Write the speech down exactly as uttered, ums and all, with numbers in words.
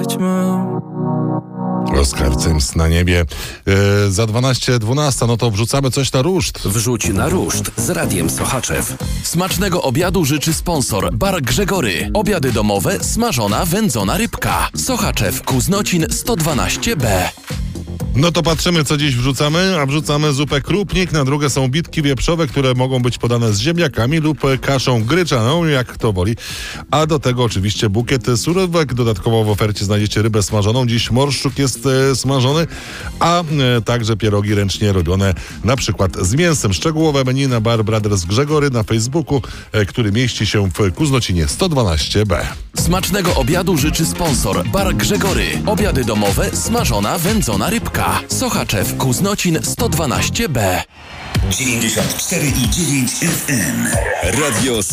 ćmę. Oskar Cyms na niebie. Yy, za dwanaście dwanaście, no to wrzucamy coś na ruszt. Wrzuć na ruszt z Radiem Sochaczew. Smacznego obiadu życzy sponsor Bar Grzegory. Obiady domowe, smażona, wędzona rybka. Sochaczew, Kuznocin sto dwanaście B. No to patrzymy, co dziś wrzucamy, a wrzucamy zupę krupnik, na drugie są bitki wieprzowe, które mogą być podane z ziemniakami lub kaszą gryczaną, jak kto woli. A do tego oczywiście bukiet surówek. Dodatkowo w ofercie znajdziecie rybę smażoną. Dziś morszczuk jest e, smażony, a e, także pierogi ręcznie robione, na przykład z mięsem. Szczegółowe menu na Bar Brothers Grzegory na Facebooku, e, który mieści się w Kuznocinie sto dwanaście B. Smacznego obiadu życzy sponsor Bar Grzegory. Obiady domowe, smażona, wędzona rybka. Sochaczew, Kuznocin sto dwanaście B. dziewięćdziesiąt cztery i dziewięć F M. Radio